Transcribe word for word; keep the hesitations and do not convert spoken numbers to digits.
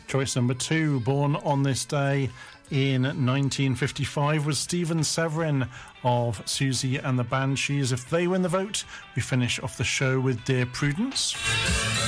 Choice number two, born on this day in nineteen fifty-five, was Stephen Severin of Susie and the Banshees. If they win the vote, we finish off the show with Dear Prudence.